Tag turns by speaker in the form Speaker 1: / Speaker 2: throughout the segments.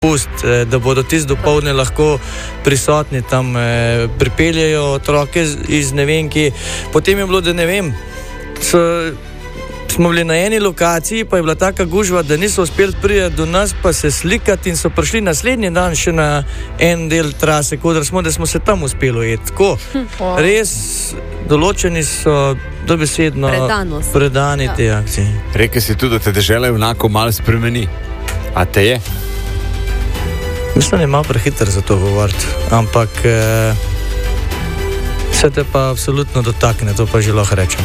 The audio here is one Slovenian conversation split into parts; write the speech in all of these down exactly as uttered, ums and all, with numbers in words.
Speaker 1: dopust, da bodo tisti dopoldne lahko prisotni tam, pripeljajo otroke iz ne vem kje. Potem je bilo, da ne vem, so, smo bili na eni lokaciji, pa je bila taka gužva, da niso uspeli priti do nas, pa se slikati in so prišli naslednji dan še na en del trase, kodra smo, da smo se tam uspeli ujeti. Tako, res določeni so dobesedno
Speaker 2: Predanost.
Speaker 1: predani
Speaker 2: Ja.
Speaker 1: te akcije.
Speaker 3: Rekel si tudi, da te dežela junakov malo spremeni. A te je?
Speaker 1: Mislim, da je malo prehiter za to govoriti, ampak eh, se te pa absolutno dotakne, to pa že lahko rečem.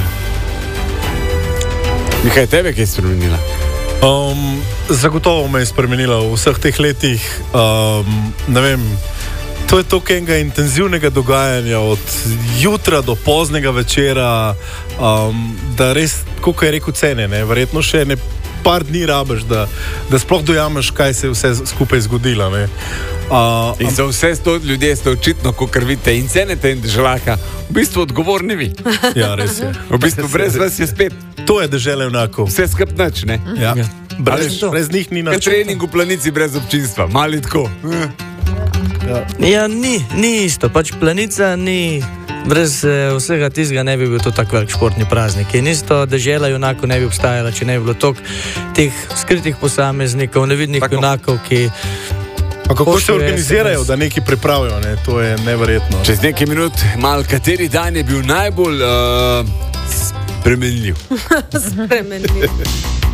Speaker 3: Nekaj tebe, ki je spremenila?
Speaker 4: Um, zagotovo me je spremenila v vseh teh letih. Um, ne vem, to je toliko enega intenzivnega dogajanja od jutra do poznega večera, um, da res, kot je rekel, cene, ne? Verjetno še ne par dni rabiš, da, da sploh dojameš, kaj se je vse skupaj zgodilo. Uh,
Speaker 3: In za vse sto ljudje ste očitno, ko krvite in cenete in deželaka, v bistvu odgovorni vi.
Speaker 4: Ja, res je.
Speaker 3: V bistvu brez vas je spet
Speaker 4: To je dežela junakov.
Speaker 3: vse skrb nič, ne?
Speaker 4: Ja.
Speaker 1: Ja.
Speaker 4: Brez, brez njih ni
Speaker 3: Kaj
Speaker 4: nič.
Speaker 3: trening v planici brez občinstva, mali tako.
Speaker 1: Ja, ni, ni isto, pač Planica ni, brez eh, vsega tistega ne bi bil to tak velik športni praznik. In isto dežela junakov ne bi obstajala, če ne bi bilo toliko teh skritih posameznikov, nevidnih
Speaker 3: Tako.
Speaker 1: junakov, ki
Speaker 4: A kako se
Speaker 1: Pošljejo
Speaker 4: organizirajo,
Speaker 1: S M S.
Speaker 4: da nekaj pripravijo, ne? To je neverjetno.
Speaker 3: Čez nekaj minut, mal, kateri dan je bil najbolj uh, spremenljiv?
Speaker 2: Spremenljiv.